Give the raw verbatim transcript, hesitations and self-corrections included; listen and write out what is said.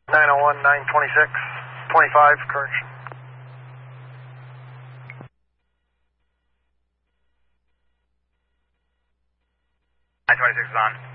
nine oh one, nine twenty-six, twenty-five, correction. nine twenty-six is on.